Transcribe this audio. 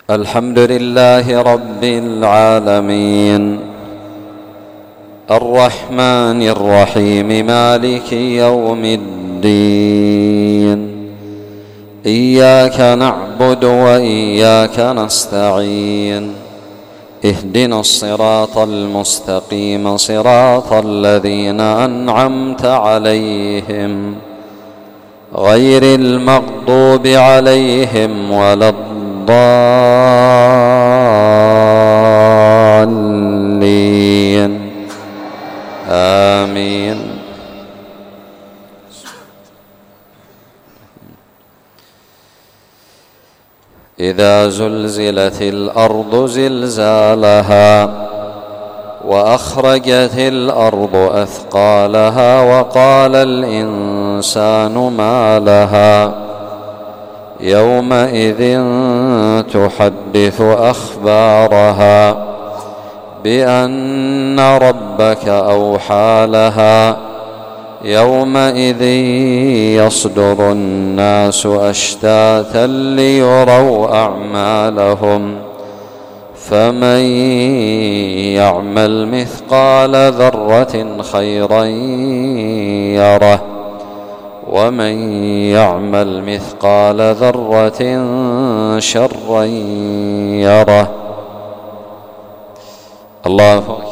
الحمد لله رب العالمين الرحمن الرحيم مالك يوم الدين إياك نعبد وإياك نستعين اهدنا الصراط المستقيم صراط الذين أنعمت عليهم غير المغضوب عليهم ولا الضالين آمين. إذا زلزلت الأرض زلزالها وأخرجت الأرض أثقالها وقال الإنسان ما لها يومئذ تحدث أخبارها بأن ربك أوحى لها يومئذ يصدر الناس أشتاتا ليروا أعمالهم فمن يعمل مثقال ذرة خيرا يره ومن يعمل مثقال ذرة شرا يره. الله أكبر.